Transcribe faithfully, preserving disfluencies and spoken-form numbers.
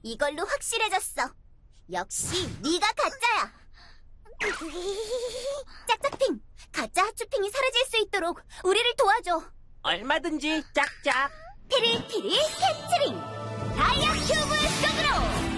이걸로 확실해졌어. 역시 네가 가짜야. 짝짝핑, 가짜 하츄핑이 사라질 수 있도록 우리를 도와줘. 얼마든지 짝짝. 피리피리 캐치링 다이아 큐브 속으로.